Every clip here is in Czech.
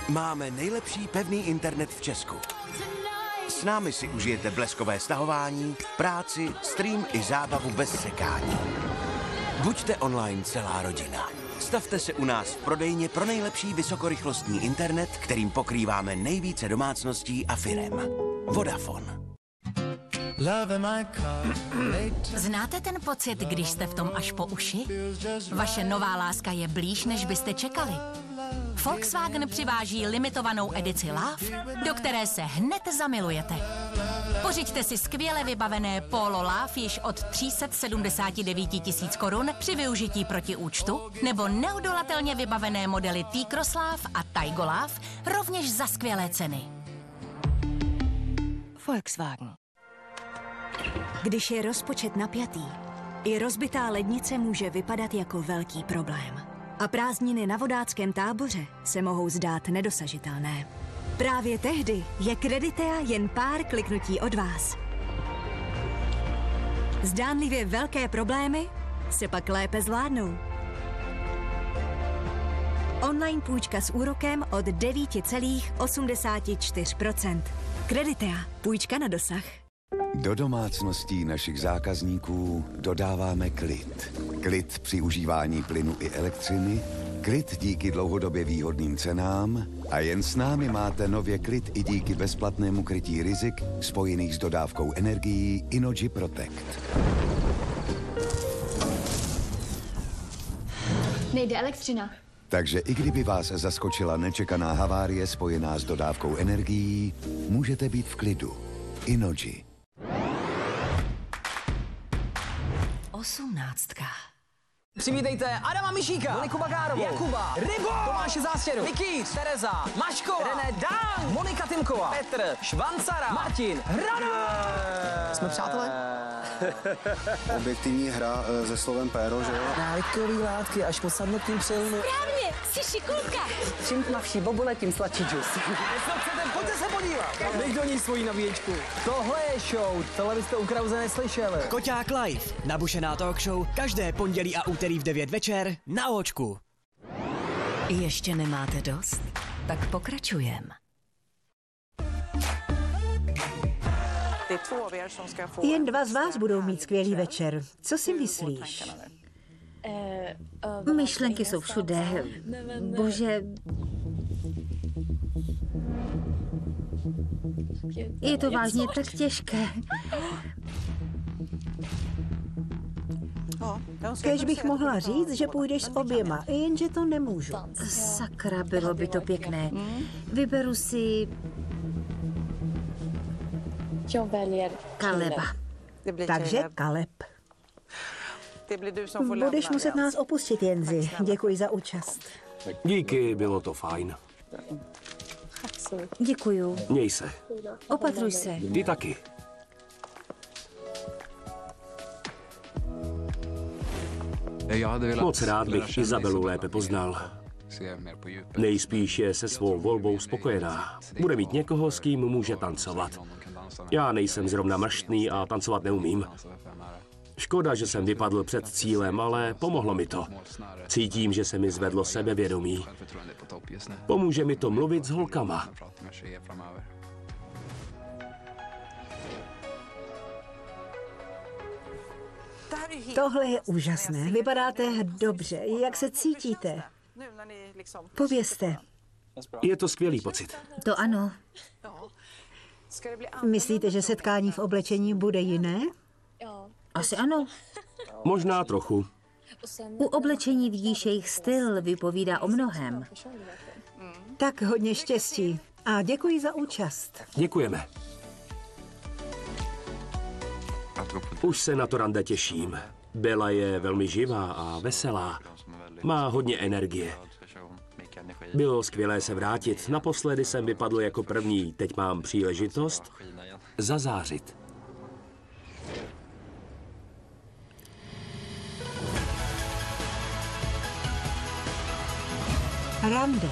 Máme nejlepší pevný internet v Česku. S námi si užijete bleskové stahování, práci, stream i zábavu bez sekání. Buďte online celá rodina. Stavte se u nás v prodejně pro nejlepší vysokorychlostní internet, kterým pokrýváme nejvíce domácností a firem. Vodafone. Znáte ten pocit, když jste v tom až po uši? Vaše nová láska je blíž, než byste čekali. Volkswagen přiváží limitovanou edici Love, do které se hned zamilujete. Pořiďte si skvěle vybavené Polo Love již od 379 000 korun při využití protiúčtu, nebo neodolatelně vybavené modely T-Cross Love a Taigo Love rovněž za skvělé ceny. Volkswagen. Když je rozpočet napjatý, i rozbitá lednice může vypadat jako velký problém. A prázdniny na vodáckém táboře se mohou zdát nedosažitelné. Právě tehdy je Creditea jen pár kliknutí od vás. Zdánlivě velké problémy se pak lépe zvládnou. Online půjčka s úrokem od 9,84%. Creditea. Půjčka na dosah. Do domácností našich zákazníků dodáváme klid. Klid při užívání plynu i elektřiny, klid díky dlouhodobě výhodným cenám a jen s námi máte nově klid i díky bezplatnému krytí rizik spojených s dodávkou energií Innogy Protect. Nejde elektřina. Takže i kdyby vás zaskočila nečekaná havárie spojená s dodávkou energií, můžete být v klidu. Innogy. 18. Přivítejte Adama Mišíka, Moniku Bagárovou, Jakuba, Rybo, Tomáše Zástěru, Nikýř, Tereza, Maškova, René Dang, Monika Tymková, Petr, Švancara, Martin, Hrano. Jsme přátelé? Objektivní hra se slovem péro, že jo? Návykový látky až po sadnutím přilnu. Správně, jsi šikulka. Čím tmavší bobule, tím sladší džus. Pojďte se podívat. Dej do ní svoji nabíječku. Tohle je show, tohle byste u Krause neslyšeli. Koťák Live, nabušená talk show, každé pondělí a úterý v 9 večer na Očku. Ještě nemáte dost? Tak pokračujem. Jen 2 z vás budou mít skvělý večer. Co si myslíš? Myšlenky jsou všude. Bože. Je to vážně tak těžké. Kéž bych mohla říct, že půjdeš s oběma, jenže to nemůžu. Sakra, bylo by to pěkné. Vyberu si Kaleba. Takže Kaleb. Budeš muset nás opustit, Jenzi. Děkuji za účast. Díky, bylo to fajn. Děkuju. Měj se. Opatruj se. Ty taky. Moc rád bych Izabelu lépe poznal. Nejspíš je se svou volbou spokojená. Bude mít někoho, s kým může tancovat. Já nejsem zrovna mrštný a tancovat neumím. Škoda, že jsem vypadl před cílem, ale pomohlo mi to. Cítím, že se mi zvedlo sebevědomí. Pomůže mi to mluvit s holkama. Tohle je úžasné. Vypadáte dobře. Jak se cítíte? Povězte. Je to skvělý pocit. To ano. Myslíte, že setkání v oblečení bude jiné? Asi ano. Možná trochu. U oblečení vidíš jejich styl, vypovídá o mnohem. Tak hodně štěstí. A děkuji za účast. Děkujeme. Už se na to rande těším. Bela je velmi živá a veselá. Má hodně energie. Bylo skvělé se vrátit. Naposledy jsem vypadl jako první. Teď mám příležitost zazářit. Rande.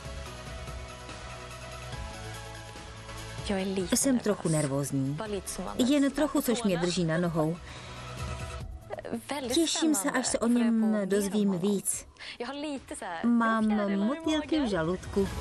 Jsem trochu nervózní. Jen trochu, což mě drží na nohou. Těším se, až se o něm dozvím víc. Mám motýlky v žaludku.